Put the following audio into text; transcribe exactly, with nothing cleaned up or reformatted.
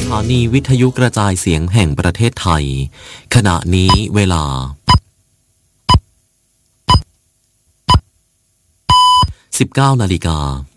ถานีวิทยุกระจายเสียงแห่งประเทศไทยขณะนี้เวลาสิบเก้านาฬิกา